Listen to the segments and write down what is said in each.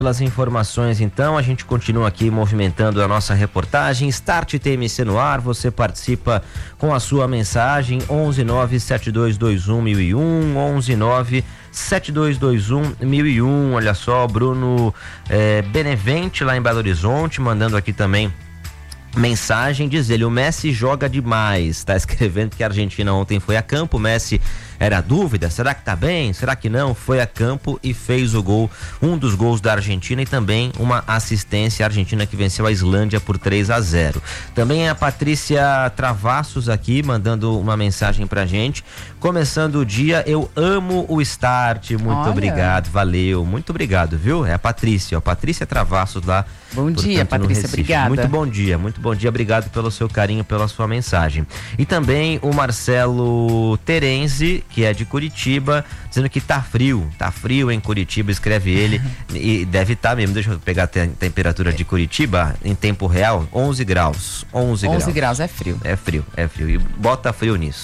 Pelas informações, então, a gente continua aqui movimentando a nossa reportagem. Start TMC no ar, você participa com a sua mensagem, 11972211001, 11972211001. Olha só, Bruno Benevente, lá em Belo Horizonte, mandando aqui também mensagem, diz ele: o Messi joga demais, tá escrevendo que a Argentina ontem foi a campo, o Messi era dúvida, será que tá bem, será que não? Foi a campo e fez o gol, um dos gols da Argentina, e também uma assistência, a Argentina que venceu a Islândia por 3-0. Também a Patrícia Travassos aqui, mandando uma mensagem pra gente, começando o dia, eu amo o Start, muito obrigado, valeu, muito obrigado, viu? É a Patrícia Travassos lá. Bom dia, Patrícia, obrigada. Muito bom dia, obrigado pelo seu carinho, pela sua mensagem. E também o Marcelo Terenzi, que é de Curitiba, dizendo que tá frio em Curitiba, escreve ele, e deve estar mesmo. Deixa eu pegar a temperatura de Curitiba em tempo real, 11 graus. 11 graus é frio. É frio, e bota frio nisso.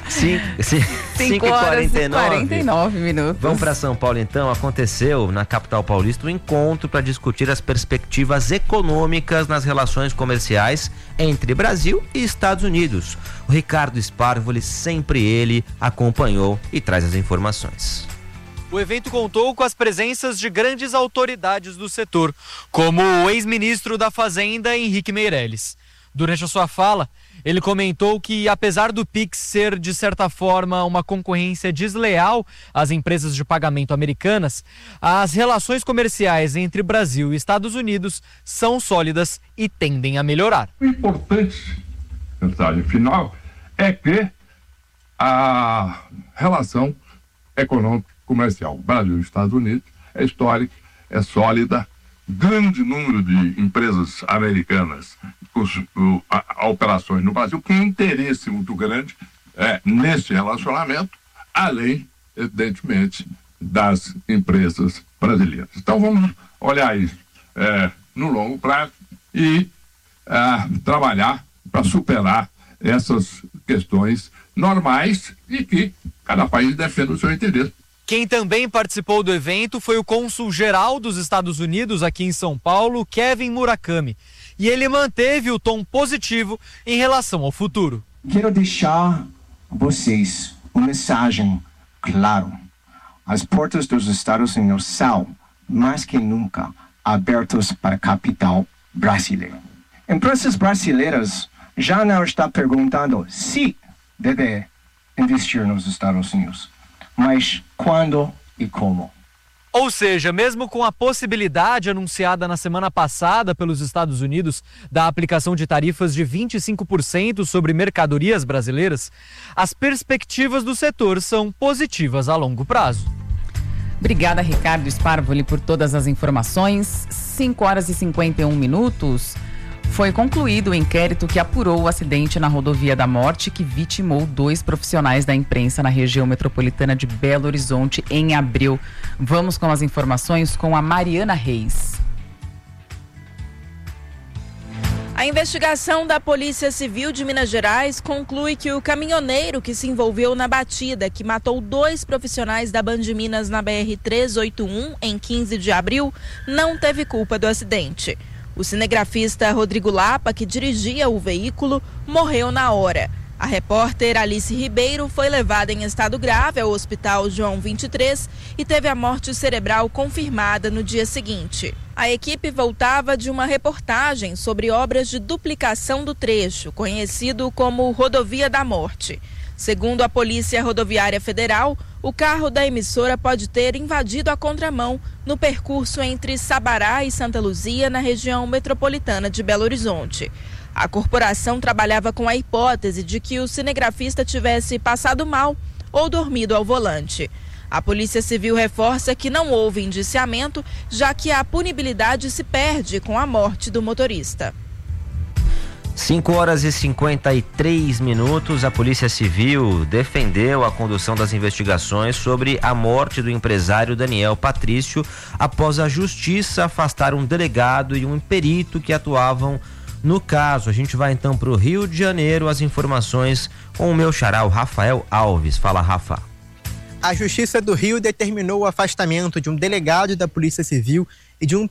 5h49. Vamos para São Paulo então. Aconteceu na capital paulista um encontro para discutir as perspectivas econômicas nas relações comerciais entre Brasil e Estados Unidos. O Ricardo Sparvoli, sempre ele, acompanhou e traz as informações. O evento contou com as presenças de grandes autoridades do setor, como o ex-ministro da Fazenda, Henrique Meirelles. Durante a sua fala, ele comentou que, apesar do Pix ser, de certa forma, uma concorrência desleal às empresas de pagamento americanas, as relações comerciais entre Brasil e Estados Unidos são sólidas e tendem a melhorar. O importante, mensagem final, é que a relação econômico-comercial Brasil e Estados Unidos é histórica, é sólida. Grande número de empresas americanas com operações no Brasil, com interesse muito grande nesse relacionamento, além, evidentemente, das empresas brasileiras. Então vamos olhar isso no longo prazo e trabalhar para superar essas questões normais e que cada país defenda o seu interesse. Quem também participou do evento foi o cônsul-geral dos Estados Unidos aqui em São Paulo, Kevin Murakami. E ele manteve o tom positivo em relação ao futuro. Quero deixar vocês uma mensagem clara. As portas dos Estados Unidos são, mais que nunca, abertas para capital brasileiro. Empresas brasileiras já não estão perguntando se deve investir nos Estados Unidos, mas quando e como. Ou seja, mesmo com a possibilidade anunciada na semana passada pelos Estados Unidos da aplicação de tarifas de 25% sobre mercadorias brasileiras, as perspectivas do setor são positivas a longo prazo. Obrigada, Ricardo Sparvoli, por todas as informações. 5h51. Foi concluído o inquérito que apurou o acidente na Rodovia da Morte que vitimou 2 profissionais da imprensa na região metropolitana de Belo Horizonte em abril. Vamos com as informações com a Mariana Reis. A investigação da Polícia Civil de Minas Gerais conclui que o caminhoneiro que se envolveu na batida que matou 2 profissionais da Band Minas na BR-381 em 15 de abril não teve culpa do acidente. O cinegrafista Rodrigo Lapa, que dirigia o veículo, morreu na hora. A repórter Alice Ribeiro foi levada em estado grave ao Hospital João 23 e teve a morte cerebral confirmada no dia seguinte. A equipe voltava de uma reportagem sobre obras de duplicação do trecho, conhecido como Rodovia da Morte. Segundo a Polícia Rodoviária Federal, o carro da emissora pode ter invadido a contramão no percurso entre Sabará e Santa Luzia, na região metropolitana de Belo Horizonte. A corporação trabalhava com a hipótese de que o cinegrafista tivesse passado mal ou dormido ao volante. A Polícia Civil reforça que não houve indiciamento, já que a punibilidade se perde com a morte do motorista. 5h53. A Polícia Civil defendeu a condução das investigações sobre a morte do empresário Daniel Patrício após a Justiça afastar um delegado e um perito que atuavam no caso. A gente vai então para o Rio de Janeiro, as informações com o meu xará, o Rafael Alves. Fala, Rafa. A Justiça do Rio determinou o afastamento de um delegado da Polícia Civil e de um